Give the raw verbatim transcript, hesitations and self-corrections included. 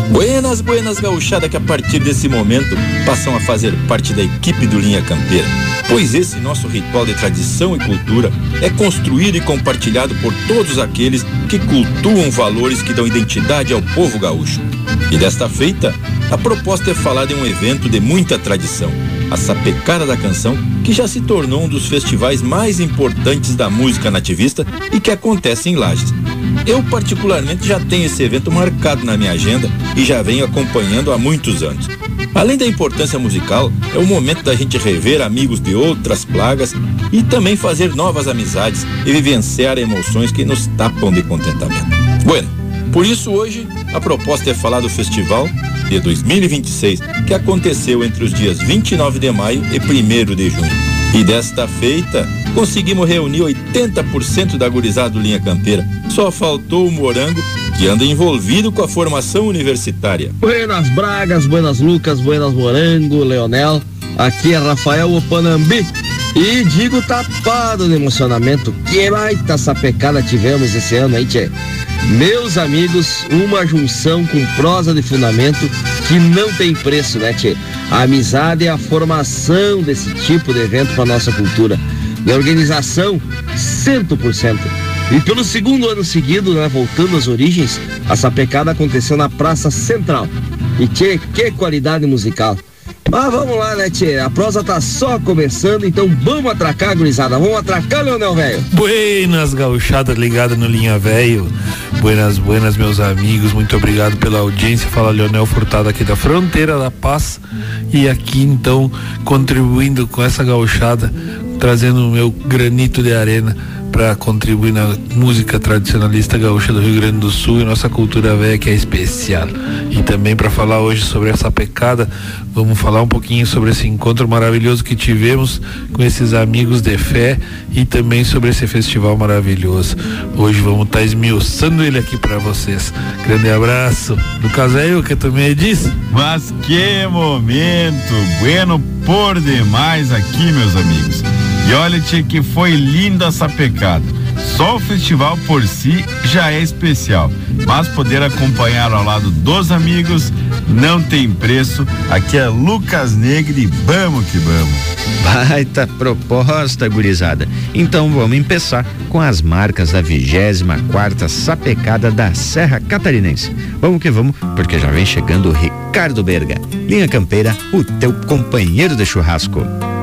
Buenas, buenas gauchada que a partir desse momento passam a fazer parte da equipe do Linha Campeira, pois esse nosso ritual de tradição e cultura é construído e compartilhado por todos aqueles que cultuam valores que dão identidade ao povo gaúcho. E desta feita, a proposta é falar de um evento de muita tradição, a Sapecada da Canção, que já se tornou um dos festivais mais importantes da música nativista e que acontece em Lages. Eu particularmente já tenho esse evento marcado na minha agenda e já venho acompanhando há muitos anos. Além da importância musical, é o momento da gente rever amigos de outras plagas e também fazer novas amizades e vivenciar emoções que nos tapam de contentamento. Bueno, por isso hoje a proposta é falar do festival de dois mil e vinte e seis, que aconteceu entre os dias vinte e nove de maio e primeiro de junho. E desta feita, conseguimos reunir oitenta por cento da gurizada do Linha Campeira. Só faltou o Morango, que anda envolvido com a formação universitária. Buenas Bragas, buenas Lucas, buenas Morango, Leonel. Aqui é Rafael Opanambi. E digo tapado de emocionamento, que baita sapecada tivemos esse ano, hein, tchê? Meus amigos, uma junção com prosa de fundamento que não tem preço, né, tchê? A amizade é a formação desse tipo de evento para nossa cultura. E a organização, cem por cento. E pelo segundo ano seguido, né, voltando às origens, a sapecada aconteceu na Praça Central. E tchê, que qualidade musical. Mas vamos lá, né, tchê? A prosa tá só começando, então vamos atracar, gurizada. Vamos atracar, Leonel Velho. Buenas, gauchada ligada no Linha Velho. Buenas, buenas, meus amigos. Muito obrigado pela audiência. Fala Leonel Furtado aqui da Fronteira da Paz. E aqui, então, contribuindo com essa gauchada, trazendo o meu granito de arena para contribuir na música tradicionalista gaúcha do Rio Grande do Sul e nossa cultura velha, que é especial. E também para falar hoje sobre essa pecada, vamos falar um pouquinho sobre esse encontro maravilhoso que tivemos com esses amigos de fé e também sobre esse festival maravilhoso. Hoje vamos estar tá esmiuçando ele aqui para vocês. Grande abraço. No caso é eu que também disse. Mas que momento bueno por demais aqui, meus amigos. E olha, tia, que foi linda essa pecada. Só o festival por si já é especial, mas poder acompanhar ao lado dos amigos não tem preço. Aqui é Lucas Negre, vamos que vamos. Baita proposta, gurizada. Então vamos começar com as marcas da vigésima quarta Sapecada da Serra Catarinense. Vamos que vamos, porque já vem chegando o Ricardo Berga. Linha Campeira, o teu companheiro de churrasco.